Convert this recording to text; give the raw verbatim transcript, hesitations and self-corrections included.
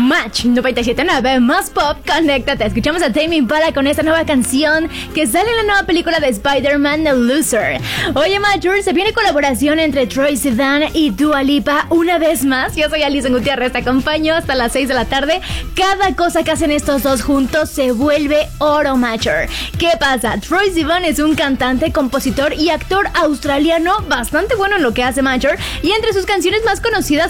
Match noventa y siete punto nueve más pop, conéctate. Escuchamos a Tame Impala con esta nueva canción que sale en la nueva película de Spider-Man, The Loser. Oye, Matcher, se viene colaboración entre Troye Sivan y Dua Lipa una vez más. Yo soy Alison Gutiérrez, te acompaño hasta las seis de la tarde. Cada cosa que hacen estos dos juntos se vuelve oro, Matcher. ¿Qué pasa? Troye Sivan es un cantante, compositor y actor australiano bastante bueno en lo que hace, Matcher, y entre sus canciones más conocidas